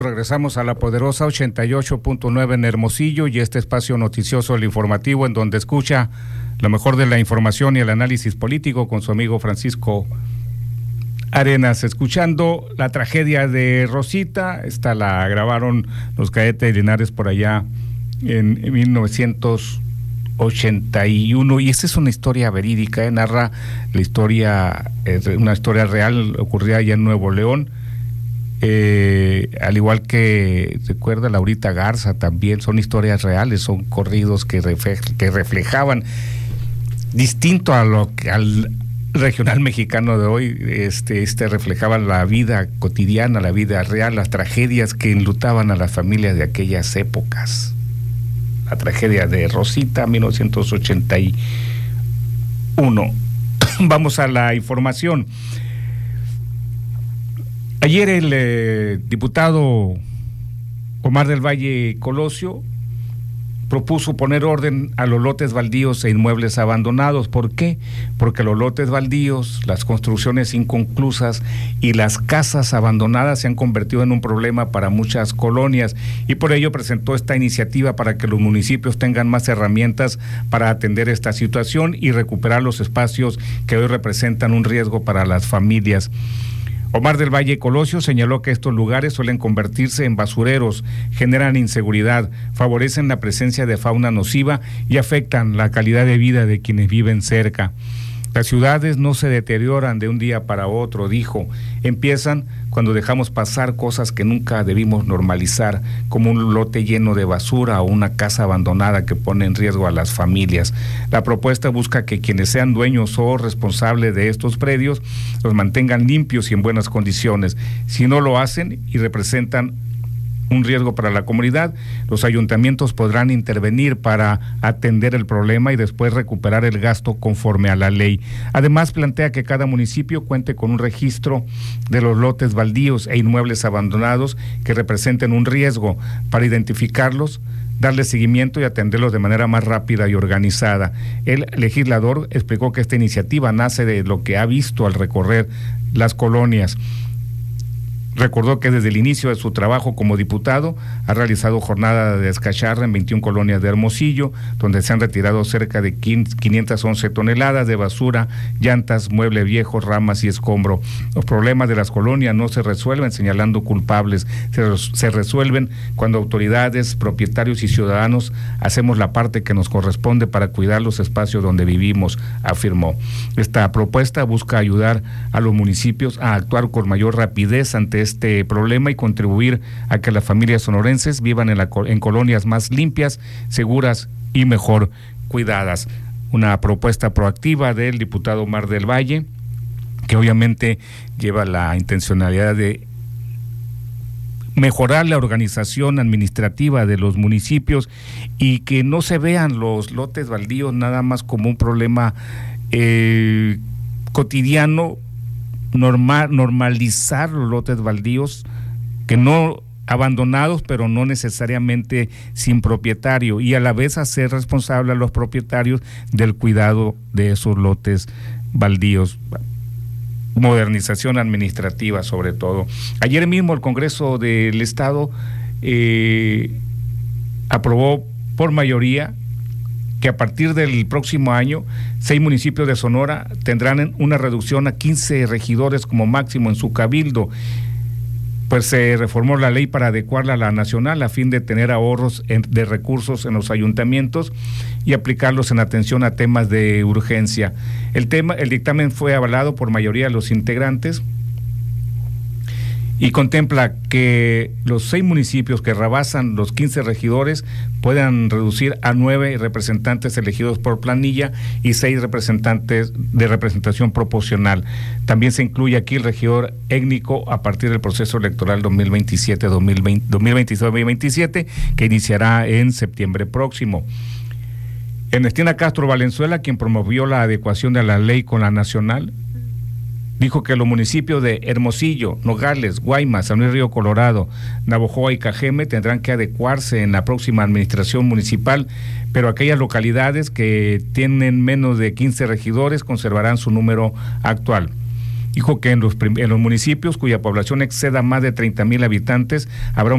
Regresamos a la poderosa 88.9 en Hermosillo y este espacio noticioso, el informativo, en donde escucha lo mejor de la información y el análisis político con su amigo Francisco Arenas. Escuchando la tragedia de Rosita, esta la grabaron los Cadetes de Linares por allá en 1981 y esta es una historia verídica, narra la historia, una historia real ocurrida allá en Nuevo León. Al igual que recuerda Laurita Garza, también son historias reales, son corridos que reflejaban distinto a lo que al regional mexicano de hoy, reflejaban la vida cotidiana, la vida real, las tragedias que enlutaban a las familias de aquellas épocas. La tragedia de Rosita, 1981. Vamos a la información. Ayer el diputado Omar del Valle Colosio propuso poner orden a los lotes baldíos e inmuebles abandonados. ¿Por qué? Porque los lotes baldíos, las construcciones inconclusas y las casas abandonadas se han convertido en un problema para muchas colonias y por ello presentó esta iniciativa para que los municipios tengan más herramientas para atender esta situación y recuperar los espacios que hoy representan un riesgo para las familias. Omar del Valle Colosio señaló que estos lugares suelen convertirse en basureros, generan inseguridad, favorecen la presencia de fauna nociva y afectan la calidad de vida de quienes viven cerca. Las ciudades no se deterioran de un día para otro, dijo. Empiezan cuando dejamos pasar cosas que nunca debimos normalizar, como un lote lleno de basura o una casa abandonada que pone en riesgo a las familias. La propuesta busca que quienes sean dueños o responsables de estos predios los mantengan limpios y en buenas condiciones. Si no lo hacen y representan un riesgo para la comunidad, los ayuntamientos podrán intervenir para atender el problema y después recuperar el gasto conforme a la ley. Además, plantea que cada municipio cuente con un registro de los lotes baldíos e inmuebles abandonados que representen un riesgo para identificarlos, darle seguimiento y atenderlos de manera más rápida y organizada. El legislador explicó que esta iniciativa nace de lo que ha visto al recorrer las colonias. Recordó que desde el inicio de su trabajo como diputado ha realizado jornada de descacharra en 21 colonias de Hermosillo, donde se han retirado cerca de 511 toneladas de basura, llantas, mueble viejo, ramas y escombro. Los problemas de las colonias no se resuelven señalando culpables, se resuelven cuando autoridades, propietarios y ciudadanos hacemos la parte que nos corresponde para cuidar los espacios donde vivimos, afirmó. Esta propuesta busca ayudar a los municipios a actuar con mayor rapidez ante este problema y contribuir a que las familias sonorenses vivan en colonias más limpias, seguras y mejor cuidadas. Una propuesta proactiva del diputado Omar del Valle, que obviamente lleva la intencionalidad de mejorar la organización administrativa de los municipios y que no se vean los lotes baldíos nada más como un problema cotidiano. Normalizar los lotes baldíos, que no abandonados, pero no necesariamente sin propietario, y a la vez hacer responsable a los propietarios del cuidado de esos lotes baldíos. Modernización administrativa sobre todo. Ayer mismo el Congreso del Estado aprobó por mayoría que a partir del próximo año 6 municipios de Sonora tendrán una reducción a 15 regidores como máximo en su cabildo. Pues se reformó la ley para adecuarla a la nacional a fin de tener ahorros de recursos en los ayuntamientos y aplicarlos en atención a temas de urgencia. El dictamen fue avalado por mayoría de los integrantes y contempla que los 6 municipios que rebasan los 15 regidores puedan reducir a 9 representantes elegidos por planilla y 6 representantes de representación proporcional. También se incluye aquí el regidor étnico a partir del proceso electoral 2026-2027, que iniciará en septiembre próximo. Ernestina Castro Valenzuela, quien promovió la adecuación de la ley con la nacional, dijo que los municipios de Hermosillo, Nogales, Guaymas, San Luis Río Colorado, Navojoa y Cajeme tendrán que adecuarse en la próxima administración municipal, pero aquellas localidades que tienen menos de 15 regidores conservarán su número actual. Dijo que en los municipios cuya población exceda más de 30,000 habitantes habrá un